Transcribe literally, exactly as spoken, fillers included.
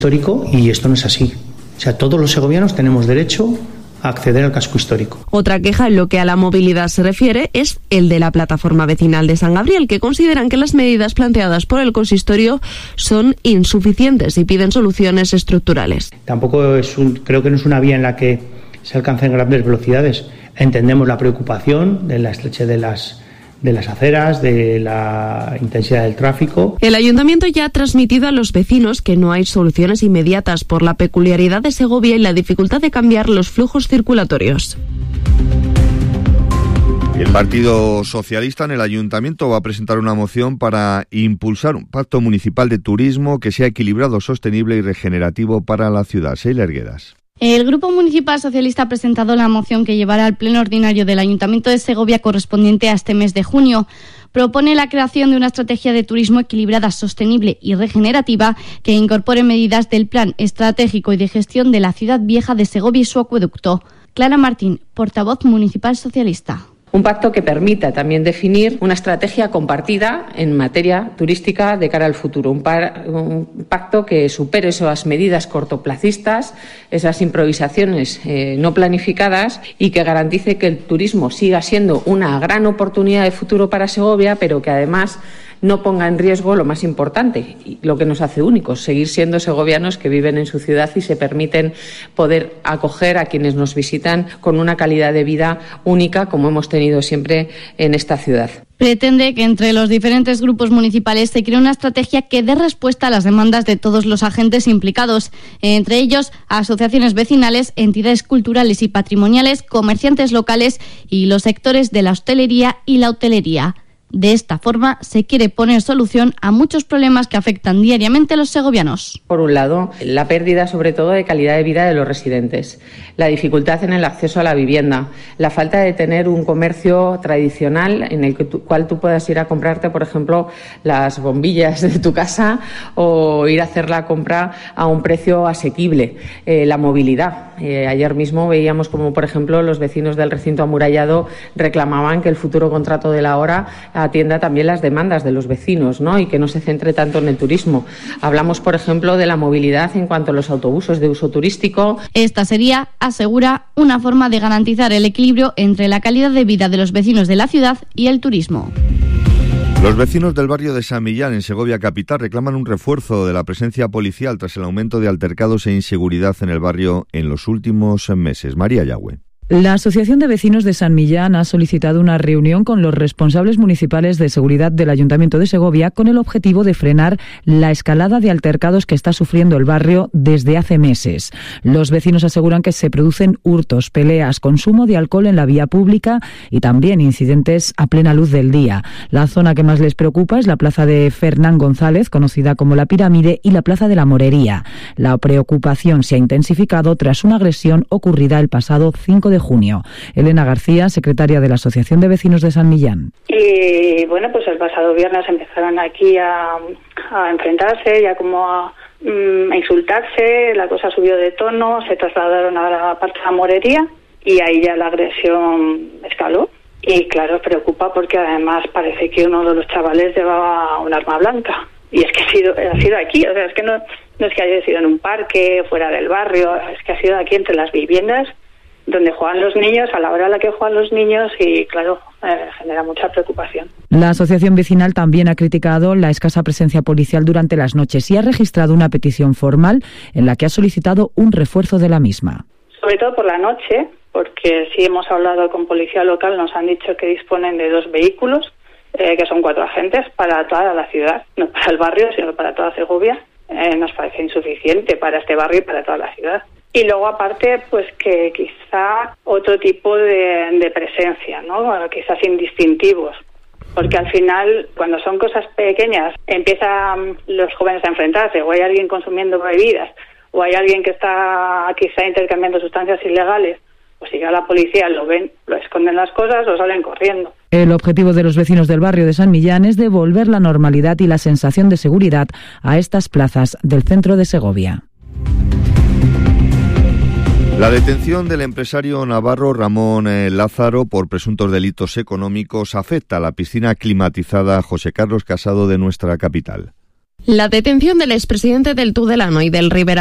histórico y esto no es así. O sea, todos los segovianos tenemos derecho a acceder al casco histórico. Otra queja en lo que a la movilidad se refiere es el de la plataforma vecinal de San Gabriel, que consideran que las medidas planteadas por el consistorio son insuficientes y piden soluciones estructurales. Tampoco es un, creo que no es una vía en la que se alcancen grandes velocidades. Entendemos la preocupación de la estrechez de las de las aceras, de la intensidad del tráfico. El ayuntamiento ya ha transmitido a los vecinos que no hay soluciones inmediatas por la peculiaridad de Segovia y la dificultad de cambiar los flujos circulatorios. El Partido Socialista en el Ayuntamiento va a presentar una moción para impulsar un pacto municipal de turismo que sea equilibrado, sostenible y regenerativo para la ciudad. Sheila Erguedas. El Grupo Municipal Socialista ha presentado la moción que llevará al Pleno Ordinario del Ayuntamiento de Segovia correspondiente a este mes de junio. Propone la creación de una estrategia de turismo equilibrada, sostenible y regenerativa que incorpore medidas del Plan Estratégico y de Gestión de la Ciudad Vieja de Segovia y su acueducto. Clara Martín, portavoz municipal socialista. Un pacto que permita también definir una estrategia compartida en materia turística de cara al futuro. Un, par, un pacto que supere esas medidas cortoplacistas, esas improvisaciones eh, no planificadas y que garantice que el turismo siga siendo una gran oportunidad de futuro para Segovia, pero que además no ponga en riesgo lo más importante, lo que nos hace únicos, seguir siendo segovianos que viven en su ciudad y se permiten poder acoger a quienes nos visitan con una calidad de vida única como hemos tenido siempre en esta ciudad. Pretende que entre los diferentes grupos municipales se cree una estrategia que dé respuesta a las demandas de todos los agentes implicados, entre ellos asociaciones vecinales, entidades culturales y patrimoniales, comerciantes locales y los sectores de la hostelería y la hotelería. De esta forma, se quiere poner solución a muchos problemas que afectan diariamente a los segovianos. Por un lado, la pérdida sobre todo de calidad de vida de los residentes, la dificultad en el acceso a la vivienda, la falta de tener un comercio tradicional en el que tú, cual tú puedas ir a comprarte, por ejemplo, las bombillas de tu casa o ir a hacer la compra a un precio asequible, eh, la movilidad. Eh, ayer mismo veíamos como, por ejemplo, los vecinos del recinto amurallado reclamaban que el futuro contrato de la hora atienda también las demandas de los vecinos, ¿no? Y que no se centre tanto en el turismo. Hablamos, por ejemplo, de la movilidad en cuanto a los autobuses de uso turístico. Esta sería, asegura, una forma de garantizar el equilibrio entre la calidad de vida de los vecinos de la ciudad y el turismo. Los vecinos del barrio de San Millán, en Segovia capital, reclaman un refuerzo de la presencia policial tras el aumento de altercados e inseguridad en el barrio en los últimos meses. María Yagüe. La Asociación de Vecinos de San Millán ha solicitado una reunión con los responsables municipales de seguridad del Ayuntamiento de Segovia con el objetivo de frenar la escalada de altercados que está sufriendo el barrio desde hace meses. Los vecinos aseguran que se producen hurtos, peleas, consumo de alcohol en la vía pública y también incidentes a plena luz del día. La zona que más les preocupa es la plaza de Fernán González, conocida como La Pirámide, y la plaza de la Morería. La preocupación se ha intensificado tras una agresión ocurrida el pasado cinco de junio. Elena García, secretaria de la Asociación de Vecinos de San Millán. Y bueno, pues el pasado viernes empezaron aquí a, a enfrentarse, ya como a, mm, a insultarse, la cosa subió de tono, se trasladaron a la parte de la Morería y ahí ya la agresión escaló. Y claro, preocupa porque además parece que uno de los chavales llevaba un arma blanca. Y es que ha sido, ha sido aquí, o sea, es que no, no es que haya sido en un parque, fuera del barrio, es que ha sido aquí entre las viviendas donde juegan los niños, a la hora a la que juegan los niños y, claro, eh, genera mucha preocupación. La asociación vecinal también ha criticado la escasa presencia policial durante las noches y ha registrado una petición formal en la que ha solicitado un refuerzo de la misma. Sobre todo por la noche, porque sí hemos hablado con policía local, nos han dicho que disponen de dos vehículos, eh, que son cuatro agentes para toda la ciudad, no para el barrio, sino para toda Segovia. Eh, nos parece insuficiente para este barrio y para toda la ciudad. Y luego, aparte, pues que quizá otro tipo de, de presencia, ¿no? Quizás indistintivos. Porque al final, cuando son cosas pequeñas, empiezan los jóvenes a enfrentarse, o hay alguien consumiendo bebidas, o hay alguien que está quizá intercambiando sustancias ilegales, pues si llega la policía, lo ven, lo esconden las cosas o salen corriendo. El objetivo de los vecinos del barrio de San Millán es devolver la normalidad y la sensación de seguridad a estas plazas del centro de Segovia. La detención del empresario navarro Ramón eh, Lázaro por presuntos delitos económicos afecta a la piscina climatizada José Carlos Casado de nuestra capital. La detención del expresidente del Tudelano y del Rivera